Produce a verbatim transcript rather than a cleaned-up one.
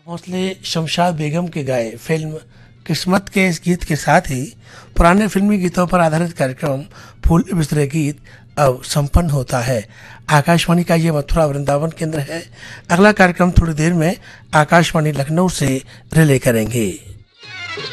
भोसले शमशाद बेगम के गाए फिल्म किस्मत के इस गीत के साथ ही पुराने फिल्मी गीतों पर आधारित कार्यक्रम फूल बिस्तरे गीत अब संपन्न होता है। आकाशवाणी का ये मथुरा वृंदावन केंद्र है। अगला कार्यक्रम थोड़ी देर में आकाशवाणी लखनऊ से रिले करेंगे।